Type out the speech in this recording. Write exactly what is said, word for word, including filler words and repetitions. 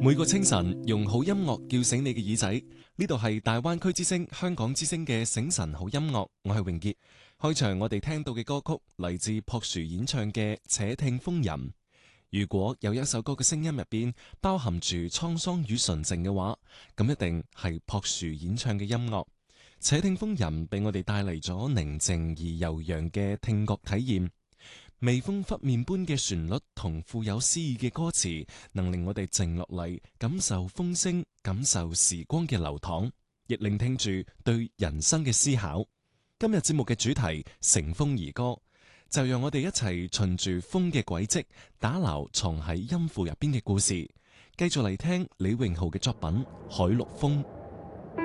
每個清晨，用好音樂叫醒你嘅耳仔。呢度係大灣區之聲、香港之聲嘅醒晨好音樂，我係榮傑。開場我哋聽到嘅歌曲嚟自朴樹演唱嘅《且聽風吟》。如果有一首歌嘅聲音入邊包含住滄桑與純淨嘅話，咁一定係朴樹演唱嘅音樂。《且聽風吟》俾我哋帶嚟咗寧靜而悠揚嘅聽覺體驗。微風拂面般嘅旋律同富有詩意嘅歌詞，能令我哋靜落嚟，感受風聲，感受時光嘅流淌，亦聆聽住對人生嘅思考。今日節目嘅主題乘風而歌，就讓我哋一齊循住風嘅軌跡，打撈藏喺音符入邊嘅故事。繼續嚟聽李榮浩嘅作品《海陸豐》。